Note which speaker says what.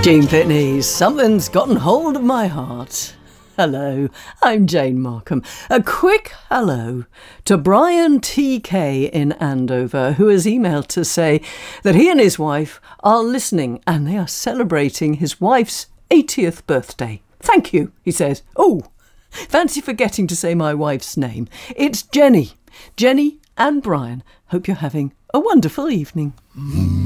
Speaker 1: Gene Pitney, something's gotten hold of my heart. Hello, I'm Jane Markham. A quick hello to Brian TK in Andover, who has emailed to say that he and his wife are listening and they are celebrating his wife's 80th birthday. Thank you, he says. Oh, fancy forgetting to say my wife's name. It's Jenny. Jenny and Brian, hope you're having a wonderful evening.